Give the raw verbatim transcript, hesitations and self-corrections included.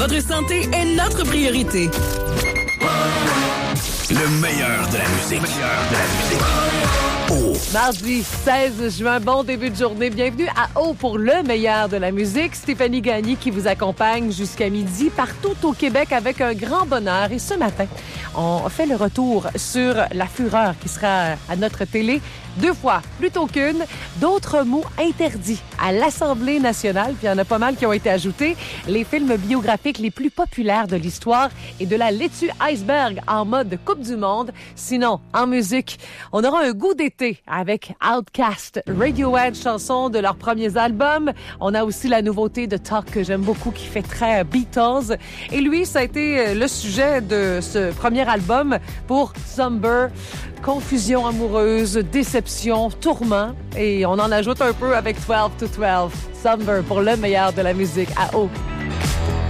Votre santé est notre priorité. Le meilleur de la musique. Le meilleur de la musique. Oh. Mardi seize juin, bon début de journée. Bienvenue à O pour le meilleur de la musique. Stéphanie Gagné qui vous accompagne jusqu'à midi partout au Québec avec un grand bonheur. Et ce matin, on fait le retour sur la fureur qui sera à notre télé deux fois, plutôt qu'une. D'autres mots interdits à l'Assemblée nationale, puis il y en a pas mal qui ont été ajoutés. Les films biographiques les plus populaires de l'histoire et de la laitue iceberg en mode Coupe du Monde. Sinon, en musique, on aura un goût d'été avec Outkast, Radiohead, chanson de leurs premiers albums. On a aussi la nouveauté de Talk que j'aime beaucoup qui fait très Beatles. Et lui, ça a été le sujet de ce premier album pour Somber. Confusion amoureuse, déception, tourment. Et on en ajoute un peu avec douze to douze. Somber pour le meilleur de la musique à O.